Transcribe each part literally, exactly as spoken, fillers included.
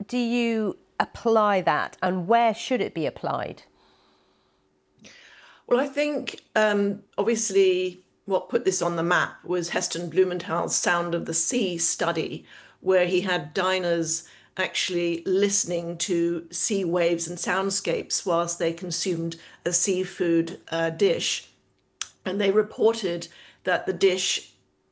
do you apply that, and where should it be applied? Well, I think um, obviously what put this on the map was Heston Blumenthal's Sound of the Sea study, where he had diners actually listening to sea waves and soundscapes whilst they consumed a seafood uh, dish. And they reported that the dish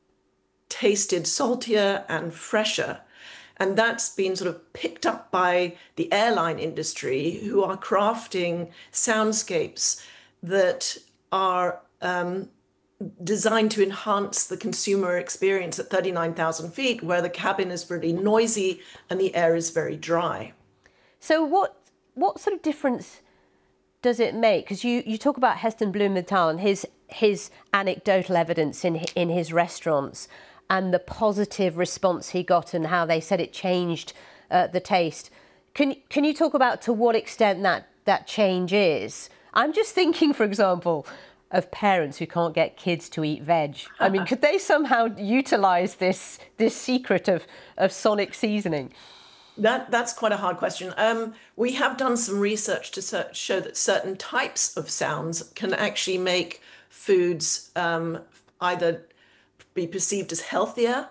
tasted saltier and fresher. And that's been sort of picked up by the airline industry, who are crafting soundscapes that are um, designed to enhance the consumer experience at thirty-nine thousand feet, where the cabin is really noisy and the air is very dry. So what what sort of difference does it make? Because you, you talk about Heston Blumenthal and his his anecdotal evidence in in his restaurants and the positive response he got and how they said it changed uh, the taste. Can can you talk about to what extent that that change is? I'm just thinking, for example, of parents who can't get kids to eat veg. I mean, could they somehow utilise this this secret of of sonic seasoning? That that's quite a hard question. Um, we have done some research to show that certain types of sounds can actually make foods um, either be perceived as healthier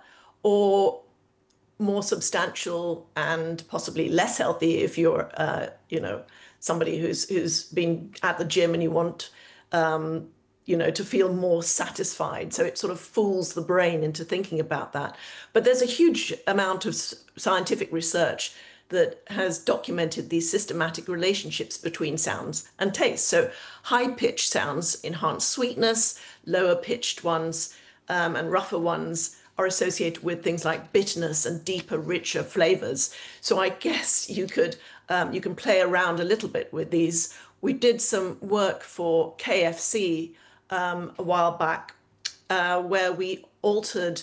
or more substantial, and possibly less healthy if you're, uh, you know, somebody who's who's been at the gym and you want, um, you know, to feel more satisfied. So it sort of fools the brain into thinking about that. But there's a huge amount of scientific research that has documented these systematic relationships between sounds and taste. So high-pitched sounds enhance sweetness, lower-pitched ones um, and rougher ones are associated with things like bitterness and deeper, richer flavors. So I guess you could um, you can play around a little bit with these. We did some work for K F C um, a while back uh, where we altered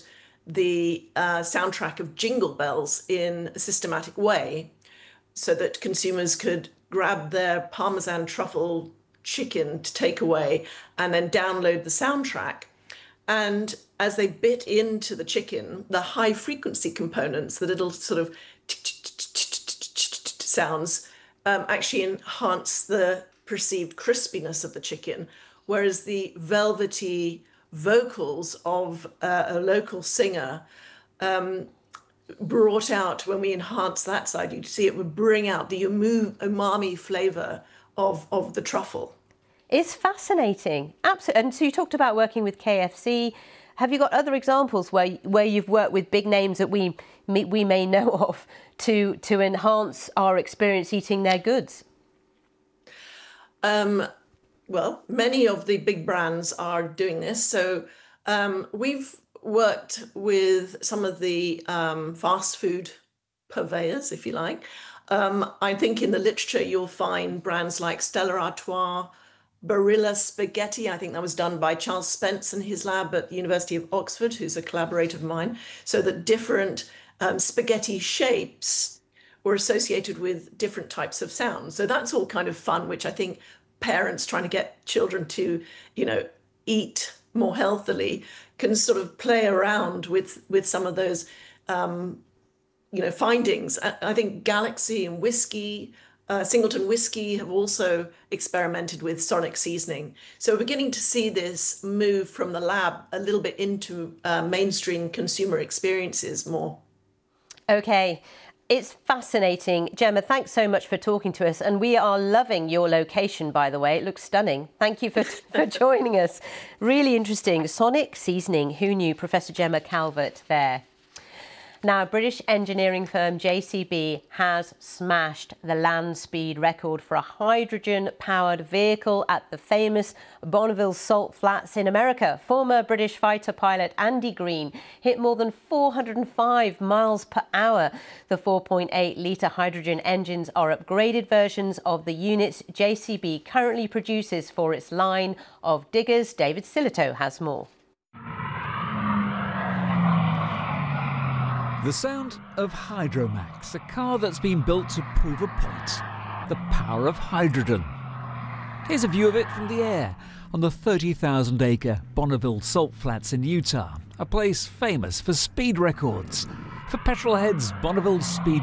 the uh, soundtrack of Jingle Bells in a systematic way so that consumers could grab their Parmesan truffle chicken to take away and then download the soundtrack. And as they bit into the chicken, the high frequency components, the little sort of sounds, um, actually enhance the perceived crispiness of the chicken, whereas the velvety vocals of uh, a local singer um, brought out, when we enhance that side, you'd see it would bring out the umami flavor of, of the truffle. It's fascinating. Absolutely. And so you talked about working with K F C. Have you got other examples where where you've worked with big names that we we may know of to to enhance our experience eating their goods? Um, well, many of the big brands are doing this. So um, we've worked with some of the um, fast food purveyors, if you like. Um, I think in the literature you'll find brands like Stella Artois, Barilla Spaghetti. I think that was done by Charles Spence and his lab at the University of Oxford, who's a collaborator of mine, so that different um, spaghetti shapes were associated with different types of sounds. So that's all kind of fun, which I think parents trying to get children to, you know, eat more healthily can sort of play around with, with some of those, um, you know, findings. I, I think Galaxy and whiskey, Uh, Singleton Whiskey have also experimented with sonic seasoning. So we're beginning to see this move from the lab a little bit into uh, mainstream consumer experiences more. Okay, it's fascinating. Gemma, thanks so much for talking to us. And we are loving your location, by the way. It looks stunning. Thank you for, for joining us. Really interesting. Sonic seasoning. Who knew? Professor Gemma Calvert there. Now, British engineering firm J C B has smashed the land speed record for a hydrogen-powered vehicle at the famous Bonneville Salt Flats in America. Former British fighter pilot Andy Green hit more than four hundred five miles per hour. The four point eight litre hydrogen engines are upgraded versions of the units J C B currently produces for its line of diggers. David Silito has more. The sound of Hydromax, a car that's been built to prove a point. The power of hydrogen. Here's a view of it from the air on the thirty thousand acre Bonneville Salt Flats in Utah, a place famous for speed records. For petrol heads, Bonneville's speed